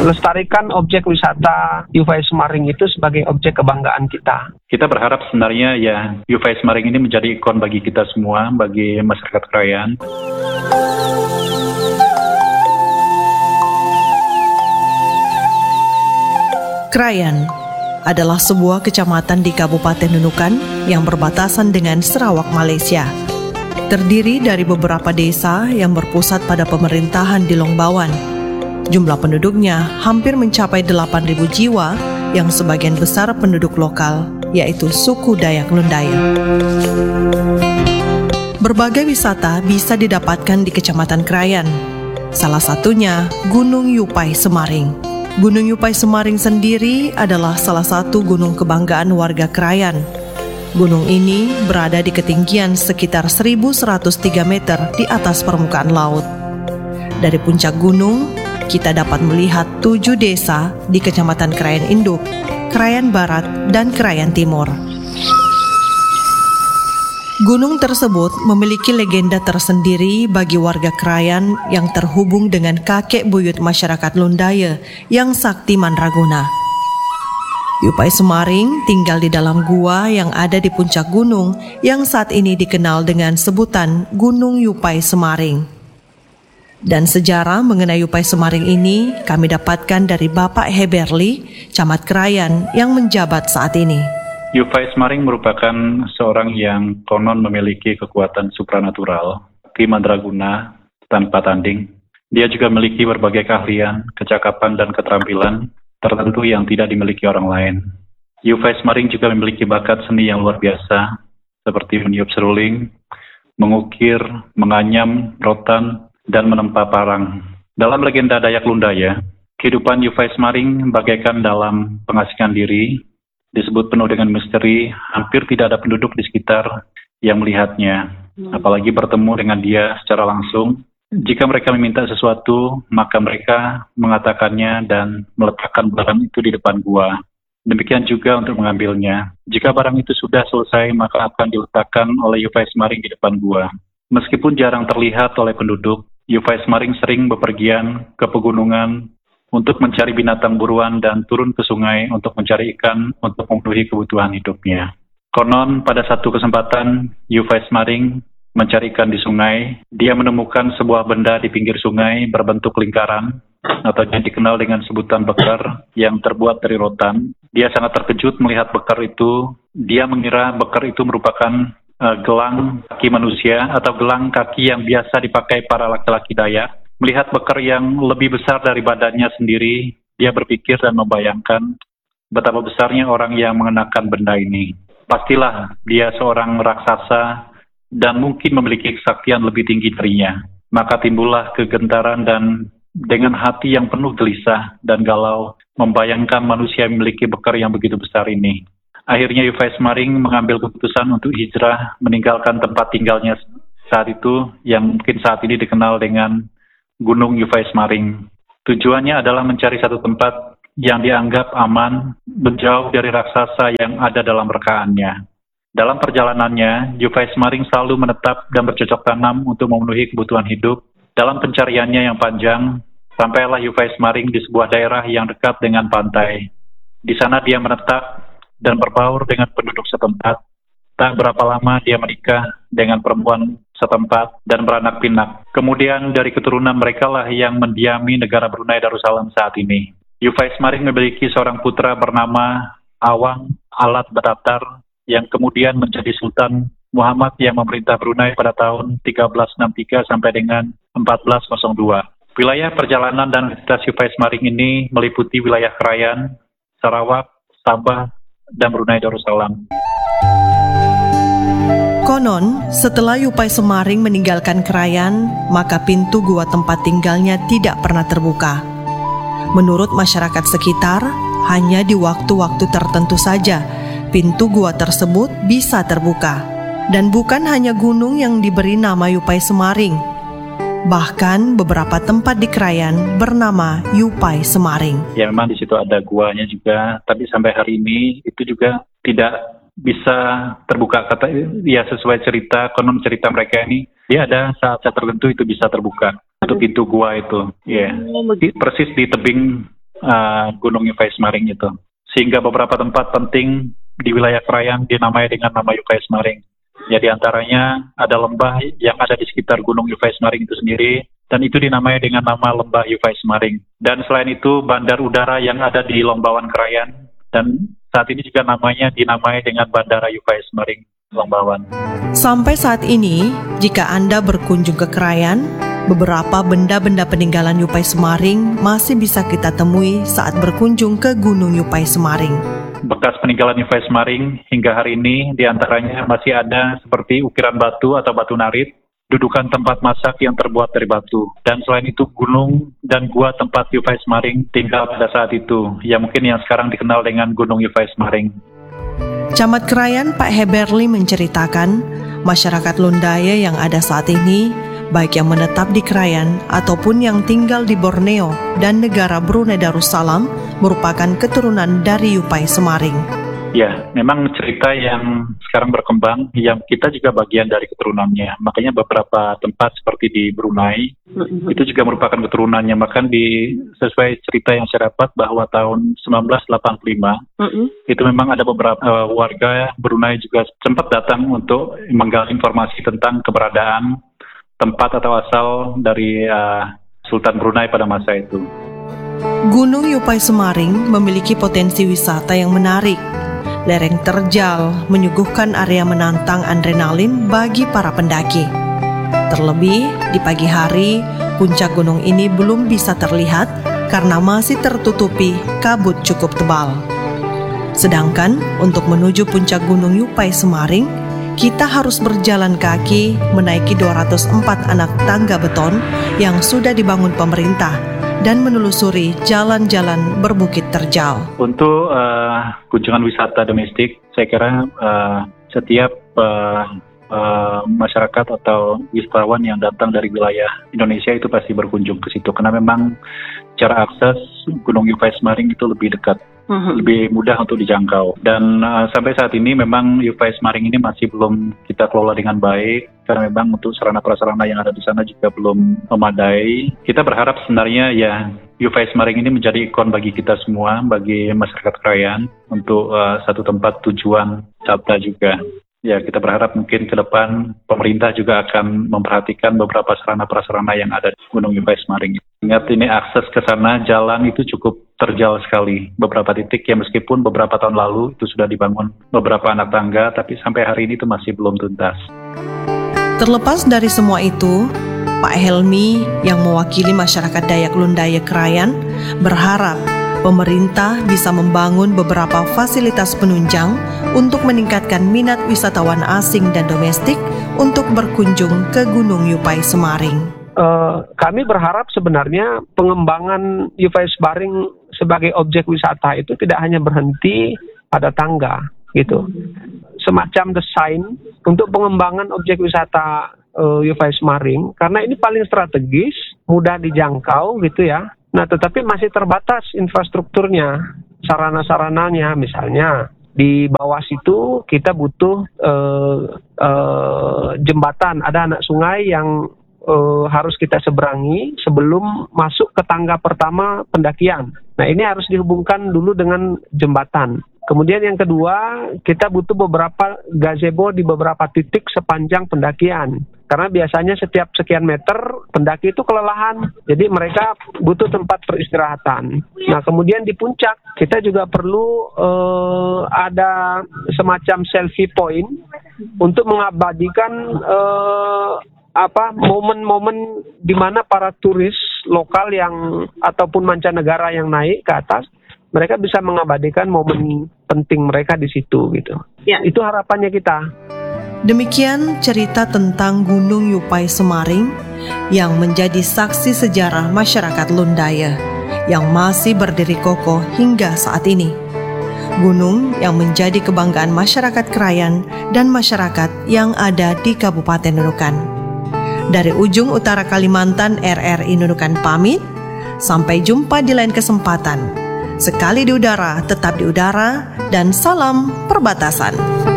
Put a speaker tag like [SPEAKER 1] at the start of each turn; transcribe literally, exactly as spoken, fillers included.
[SPEAKER 1] Lestarikan objek wisata Yufai Semaring itu sebagai objek kebanggaan kita.
[SPEAKER 2] Kita berharap sebenarnya ya Yufai Semaring ini menjadi ikon bagi kita semua, bagi masyarakat Krayan.
[SPEAKER 3] Krayan adalah sebuah kecamatan di Kabupaten Nunukan yang berbatasan dengan Sarawak, Malaysia. Terdiri dari beberapa desa yang berpusat pada pemerintahan di Longbawan. Jumlah penduduknya hampir mencapai delapan ribu jiwa yang sebagian besar penduduk lokal, yaitu suku Dayak Lundaya. Berbagai wisata bisa didapatkan di Kecamatan Krayan. Salah satunya Gunung Yupai Semaring. Gunung Yupai Semaring sendiri adalah salah satu gunung kebanggaan warga Krayan. Gunung ini berada di ketinggian sekitar seribu seratus tiga meter di atas permukaan laut. Dari puncak gunung, kita dapat melihat tujuh desa di Kecamatan Krayan Induk, Krayan Barat, dan Krayan Timur. Gunung tersebut memiliki legenda tersendiri bagi warga Krayan yang terhubung dengan kakek buyut masyarakat Lundaya yang sakti mandraguna. Yupai Semaring tinggal di dalam gua yang ada di puncak gunung yang saat ini dikenal dengan sebutan Gunung Yupai Semaring. Dan sejarah mengenai Yupai Semaring ini kami dapatkan dari Bapak Heberli, Camat Krayan yang menjabat saat ini.
[SPEAKER 2] Yupai Semaring merupakan seorang yang konon memiliki kekuatan supranatural, Ki Mandraguna tanpa tanding. Dia juga memiliki berbagai keahlian, kecakapan, dan keterampilan tertentu yang tidak dimiliki orang lain. Yupai Semaring juga memiliki bakat seni yang luar biasa, seperti meniup seruling, mengukir, menganyam, rotan, dan menempa parang. Dalam legenda Dayak Lundaya, kehidupan Yupai Semaring bagaikan dalam pengasingan diri, disebut penuh dengan misteri, hampir tidak ada penduduk di sekitar yang melihatnya, apalagi bertemu dengan dia secara langsung. Jika mereka meminta sesuatu, maka mereka mengatakannya dan meletakkan barang itu di depan gua. Demikian juga untuk mengambilnya. Jika barang itu sudah selesai, maka akan diletakkan oleh Yupai Semaring di depan gua. Meskipun jarang terlihat oleh penduduk, Yupai Semaring sering bepergian ke pegunungan untuk mencari binatang buruan dan turun ke sungai untuk mencari ikan untuk memenuhi kebutuhan hidupnya. Konon pada satu kesempatan Yupai Semaring mencari ikan di sungai, dia menemukan sebuah benda di pinggir sungai berbentuk lingkaran atau yang dikenal dengan sebutan bekar yang terbuat dari rotan. Dia sangat terkejut melihat bekar itu. Dia mengira bekar itu merupakan uh, gelang kaki manusia atau gelang kaki yang biasa dipakai para laki-laki Dayak. Melihat bekar yang lebih besar dari badannya sendiri, dia berpikir dan membayangkan betapa besarnya orang yang mengenakan benda ini. Pastilah dia seorang raksasa dan mungkin memiliki kesaktian lebih tinggi darinya. Maka timbullah kegentaran dan dengan hati yang penuh gelisah dan galau, membayangkan manusia yang memiliki bekar yang begitu besar ini. Akhirnya Yupai Semaring mengambil keputusan untuk hijrah, meninggalkan tempat tinggalnya saat itu, yang mungkin saat ini dikenal dengan Gunung Yupai Semaring. Tujuannya adalah mencari satu tempat yang dianggap aman, menjauh dari raksasa yang ada dalam rekaannya. Dalam perjalanannya, Yupai Semaring selalu menetap dan bercocok tanam untuk memenuhi kebutuhan hidup. Dalam pencariannya yang panjang, sampailah Yupai Semaring di sebuah daerah yang dekat dengan pantai. Di sana dia menetap dan berbaur dengan penduduk setempat. Tak berapa lama dia menikah dengan perempuan setempat dan beranak pinak. Kemudian dari keturunan mereka lah yang mendiami negara Brunei Darussalam saat ini. Yupai Semaring memiliki seorang putra bernama Awang Alat Batatar yang kemudian menjadi Sultan Muhammad yang memerintah Brunei pada tahun tiga belas enam puluh tiga sampai dengan empat belas nol dua. Wilayah perjalanan dan aktivitas Yupai Semaring ini meliputi wilayah Krayan, Sarawak, Sabah, dan Brunei Darussalam.
[SPEAKER 3] Konon, setelah Yupai Semaring meninggalkan Krayan, maka pintu gua tempat tinggalnya tidak pernah terbuka. Menurut masyarakat sekitar, hanya di waktu-waktu tertentu saja pintu gua tersebut bisa terbuka. Dan bukan hanya gunung yang diberi nama Yupai Semaring. Bahkan beberapa tempat di Krayan bernama Yupai Semaring.
[SPEAKER 2] Ya memang di situ ada guanya juga, tapi sampai hari ini itu juga tidak bisa terbuka. Kata ya sesuai cerita, konon cerita mereka ini, dia ada saat-saat tertentu itu bisa terbuka untuk pintu gua itu. Ya, yeah. Persis di tebing uh, Gunung Yupais Maring itu. Sehingga beberapa tempat penting di wilayah Krayan dinamai dengan nama Yupais Maring. Ya, di antaranya ada lembah yang ada di sekitar Gunung Yupais Maring itu sendiri, dan itu dinamai dengan nama Lembah Yupais Maring. Dan selain itu, bandar udara yang ada di Lombawan Krayan, dan saat ini juga namanya dinamai dengan Bandara Yupais Maring Lombawan.
[SPEAKER 3] Sampai saat ini, jika Anda berkunjung ke Krayan, beberapa benda-benda peninggalan Yupais Maring masih bisa kita temui saat berkunjung ke Gunung Yupais Maring.
[SPEAKER 2] Bekas peninggalan Yupais Maring hingga hari ini diantaranya masih ada seperti ukiran batu atau batu narit, dudukan tempat masak yang terbuat dari batu, dan selain itu gunung dan gua tempat Yupais Maring tinggal pada saat itu, yang mungkin yang sekarang dikenal dengan Gunung Yupais Maring.
[SPEAKER 3] Camat Krayan Pak Heberli menceritakan, masyarakat Lundaya yang ada saat ini, baik yang menetap di Krayan ataupun yang tinggal di Borneo dan negara Brunei Darussalam, merupakan keturunan dari Yupais Maring.
[SPEAKER 2] Ya, memang cerita yang sekarang berkembang, yang kita juga bagian dari keturunannya. Makanya beberapa tempat seperti di Brunei, mm-hmm. itu juga merupakan keturunannya. Maka di, sesuai cerita yang saya dapat bahwa tahun sembilan belas delapan puluh lima, mm-hmm. itu memang ada beberapa uh, warga Brunei juga sempat datang untuk menggali informasi tentang keberadaan tempat atau asal dari uh, Sultan Brunei pada masa itu.
[SPEAKER 3] Gunung Yupais Maring memiliki potensi wisata yang menarik. Lereng terjal menyuguhkan area menantang adrenalin bagi para pendaki. Terlebih di pagi hari, puncak gunung ini belum bisa terlihat karena masih tertutupi kabut cukup tebal. Sedangkan untuk menuju puncak Gunung Yupais Maring, kita harus berjalan kaki menaiki dua ratus empat anak tangga beton yang sudah dibangun pemerintah dan menelusuri jalan-jalan berbukit terjal.
[SPEAKER 2] Untuk uh, kunjungan wisata domestik, saya kira uh, setiap uh, uh, masyarakat atau wisatawan yang datang dari wilayah Indonesia itu pasti berkunjung ke situ, karena memang cara akses Gunung Yupais Maring itu lebih dekat. Uh-huh. Lebih mudah untuk dijangkau. Dan uh, sampai saat ini memang Yupais Maring ini masih belum kita kelola dengan baik, karena memang untuk sarana-prasarana yang ada di sana juga belum memadai. Kita berharap sebenarnya ya Yupais Maring ini menjadi ikon bagi kita semua, bagi masyarakat Krayan, untuk uh, satu tempat tujuan wisata juga. Ya, kita berharap mungkin ke depan pemerintah juga akan memperhatikan beberapa sarana-prasarana yang ada di Gunung Yupais Maring. Ingat, ini akses ke sana, jalan itu cukup terjal sekali. Beberapa titik yang meskipun beberapa tahun lalu itu sudah dibangun beberapa anak tangga, tapi sampai hari ini itu masih belum tuntas.
[SPEAKER 3] Terlepas dari semua itu, Pak Helmi yang mewakili masyarakat Dayak Lundaya Krayan berharap pemerintah bisa membangun beberapa fasilitas penunjang untuk meningkatkan minat wisatawan asing dan domestik untuk berkunjung ke Gunung Yupais Maring.
[SPEAKER 1] Uh, kami berharap sebenarnya pengembangan Yupais Maring sebagai objek wisata itu tidak hanya berhenti pada tangga, gitu. Semacam desain untuk pengembangan objek wisata uh, Yupais Maring, karena ini paling strategis, mudah dijangkau, gitu ya. Nah, tetapi masih terbatas infrastrukturnya, sarana-sarananya. Misalnya di bawah situ kita butuh uh, uh, jembatan, ada anak sungai yang uh, harus kita seberangi sebelum masuk ke tangga pertama pendakian. Nah, ini harus dihubungkan dulu dengan jembatan. Kemudian yang kedua, kita butuh beberapa gazebo di beberapa titik sepanjang pendakian. Karena biasanya setiap sekian meter pendaki itu kelelahan. Jadi mereka butuh tempat peristirahatan. Nah, kemudian di puncak kita juga perlu uh, ada semacam selfie point untuk mengabadikan uh, apa momen-momen di mana para turis lokal yang ataupun mancanegara yang naik ke atas, mereka bisa mengabadikan momen penting mereka di situ, gitu. Ya. Itu harapannya kita.
[SPEAKER 3] Demikian cerita tentang Gunung Yupais Maring yang menjadi saksi sejarah masyarakat Lundaya yang masih berdiri kokoh hingga saat ini. Gunung yang menjadi kebanggaan masyarakat Krayan dan masyarakat yang ada di Kabupaten Nunukan. Dari ujung utara Kalimantan, R R I Nunukan pamit. Sampai jumpa di lain kesempatan. Sekali di udara, tetap di udara, dan salam perbatasan.